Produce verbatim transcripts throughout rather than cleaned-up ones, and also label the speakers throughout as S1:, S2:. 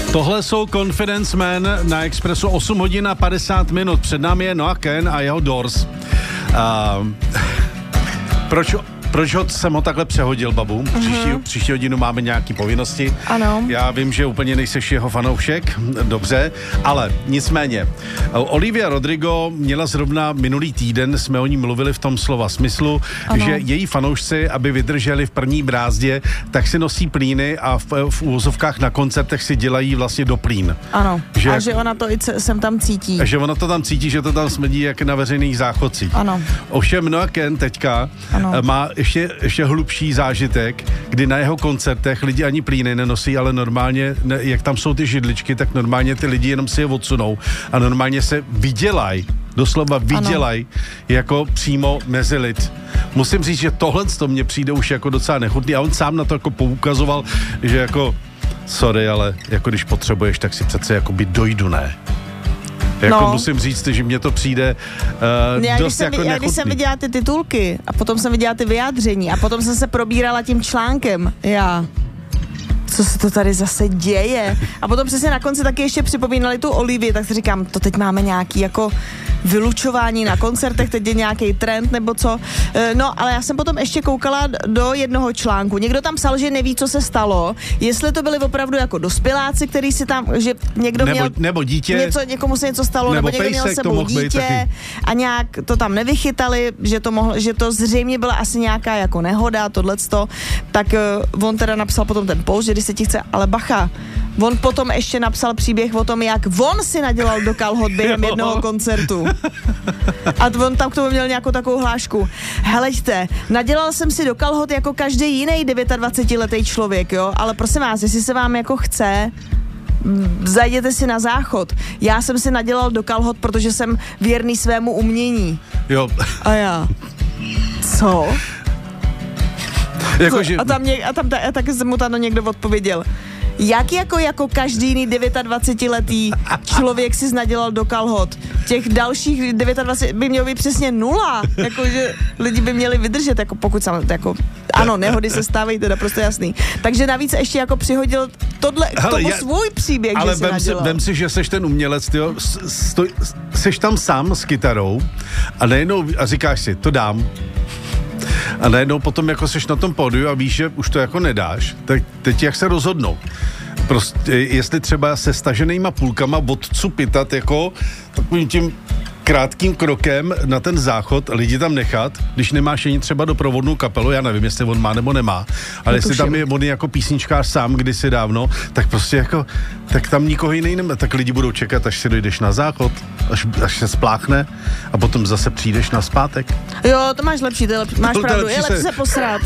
S1: Tohle jsou Confidence Man na Expressu, osm hodin a padesát minut. Před námi je Noah Kahan a jeho Doors. Uh, proč... Proč ho, jsem ho takhle přehodil, babu? Příští, uh-huh. příští hodinu máme nějaký povinnosti.
S2: Ano.
S1: Já vím, že úplně nejseš jeho fanoušek, dobře, ale nicméně. Olivia Rodrigo měla zrovna minulý týden, jsme o ní mluvili v tom slova smyslu, ano. že její fanoušci, aby vydrželi v první brázdě, tak si nosí plíny a v, v úvozovkách na koncertech si dělají vlastně do plín.
S2: Ano,
S1: že
S2: a
S1: jak,
S2: že ona to i sem tam cítí.
S1: A že ona to tam cítí, že to tam smrdí jak na veřejných záchodcích.
S2: Ano.
S1: Ovšem Noah Kahan teďka ano. má ještě, ještě hlubší zážitek, kdy na jeho koncertech lidi ani plíny nenosí, ale normálně, ne, jak tam jsou ty židličky, tak normálně ty lidi jenom si je odsunou a normálně se vydělají, doslova vydělají jako přímo mezi lid. Musím říct, že tohle to mně přijde už jako docela nechutný a on sám na to jako poukazoval, že jako sorry, ale jako když potřebuješ, tak si přece jako by dojdu, ne? Jako no. musím říct, že mně to přijde uh,
S2: já,
S1: dost
S2: jsem,
S1: jako
S2: já,
S1: nechutný.
S2: Když jsem viděla ty titulky a potom jsem viděla ty vyjádření a potom jsem se probírala tím článkem, já... co se to tady zase děje? A potom přesně na konci taky ještě připomínali tu Olivii, tak si říkám, to teď máme nějaký jako vylučování na koncertech, teď je nějaký trend nebo co. No, ale já jsem potom ještě koukala do jednoho článku. Někdo tam psal, že neví, co se stalo, jestli to byli opravdu jako dospěláci, který si tam, že někdo
S1: nebo,
S2: měl
S1: nebo dítě,
S2: něco, někomu se něco stalo, nebo, nebo někdo měl sebou dítě a nějak to tam nevychytali, že to mohlo, že to zřejmě byla asi nějaká jako nehoda, tohleto, tak uh, on teda napsal potom ten post, že když se ti chce, ale bacha, on potom ještě napsal příběh o tom, jak on si nadělal do kalhot během jednoho koncertu. A on tam k tomu měl nějakou takovou hlášku. Heleďte, nadělal jsem si do kalhot jako každý jiný dvacetidevítiletý člověk, jo, ale prosím vás, jestli se vám jako chce, zajděte si na záchod. Já jsem si nadělal do kalhot, protože jsem věrný svému umění.
S1: Jo.
S2: A já. Co?
S1: Jako, že...
S2: A tam, něk, a tam ta, a taky mu tam někdo odpověděl. Jak jako, jako každý jiný dvacetidevítiletý člověk si nadělal do kalhot? Těch dalších dvacet devět by mělo být přesně nula. Jakože lidi by měli vydržet, jako pokud samozřejmě, jako, ano, nehody se stávají, teda prostě jasný. Takže navíc ještě jako přihodil tohle, k tomu Hele, já, svůj příběh,
S1: ale
S2: že si
S1: vem
S2: nadělal.
S1: Ale vem si, že seš ten umělec, tyjo, stoj, seš tam sám s kytarou a najednou a říkáš si, to dám. A najednou potom jako seš na tom pódiu a víš, že už to jako nedáš, tak teď jak se rozhodnou. Prostě, jestli třeba se staženýma půlkama odcupitat jako takovým tím krátkým krokem na ten záchod, lidi tam nechat, když nemáš ani třeba doprovodnou kapelu, já nevím, jestli on má nebo nemá, ale jestli tam je on jako písničkář sám kdysi dávno, tak prostě jako, tak tam nikoho jiný nemá, tak lidi budou čekat, až si dojdeš na záchod, až, až se spláchne a potom zase přijdeš na zpátek.
S2: Jo, to máš lepší, to je lepší, máš to pravdu, lepší je lepší se... se posrat.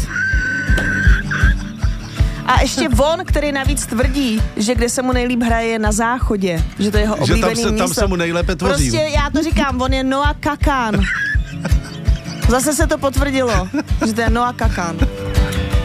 S2: A ještě on, který navíc tvrdí, že kde se mu nejlíp hraje je na záchodě, že to je jeho oblíbený
S1: místo. Že tam se, tam se mu nejlépe tvoří.
S2: Prostě já to říkám, on je Noah Kahan. Zase se to potvrdilo, že to je Noah Kahan.